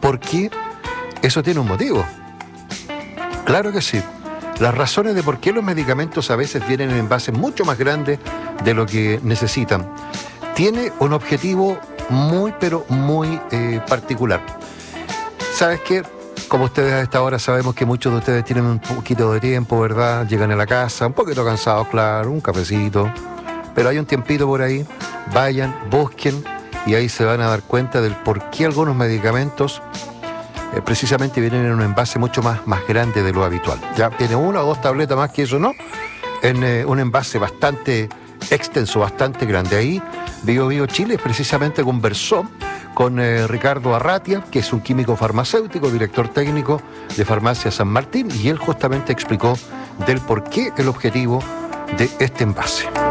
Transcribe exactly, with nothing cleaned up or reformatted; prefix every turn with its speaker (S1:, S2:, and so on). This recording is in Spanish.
S1: porque eso tiene un motivo. Claro que sí. Las razones de por qué los medicamentos a veces vienen en envases mucho más grandes de lo que necesitan tiene un objetivo muy, pero muy eh, particular. ¿Sabes qué? Como ustedes a esta hora sabemos que muchos de ustedes tienen un poquito de tiempo, ¿verdad? Llegan a la casa, un poquito cansados, claro, un cafecito, pero hay un tiempito por ahí, vayan, busquen, y ahí se van a dar cuenta del por qué algunos medicamentos eh, precisamente vienen en un envase mucho más, más grande de lo habitual. Ya tiene una o dos tabletas más que eso, ¿no? En eh, un envase bastante extenso, bastante grande. Ahí Bio Bio Chile precisamente conversó con eh, Ricardo Arratia, que es un químico farmacéutico, director técnico de Farmacia San Martín, y él justamente explicó del por qué el objetivo de este envase.